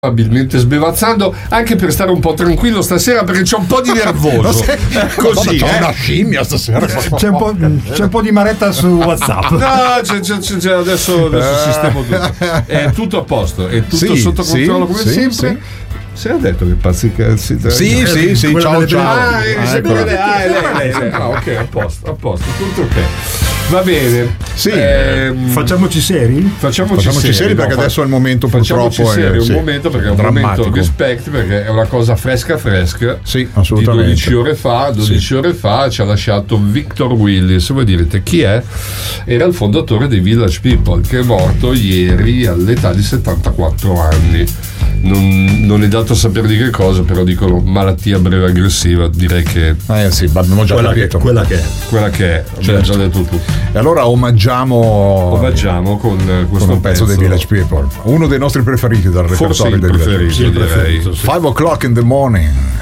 probabilmente sbevazzando, anche per stare un po' tranquillo stasera, perché c'è un po' di nervoso. Così, c'è una scimmia stasera. C'è un po' di maretta su WhatsApp. No, c'è adesso sistemo tutto. È tutto a posto, è tutto sotto controllo come sempre. Sì. Si era detto che pazzi cazzi. Sì, ciao. Lei. Ok, a posto, tutto ok. Va bene. Sì. Facciamoci seri? Facciamoci seri perché adesso è il momento, purtroppo. Un momento perché è un momento di spect, perché è una cosa fresca. Sì, assolutamente. Di 12 ore fa ci ha lasciato Victor Willis. Voi direte chi è? Era il fondatore dei Village People, che è morto ieri all'età di 74 anni. Non è dato sapere di che cosa, però dicono malattia breve aggressiva. Direi che sì, abbiamo già capito. Quella che è, abbiamo già detto tutto. E allora omaggiamo con questo un pezzo dei Village People, uno dei nostri preferiti dal repertorio dei Village People. Direi. 5 o'clock in the morning.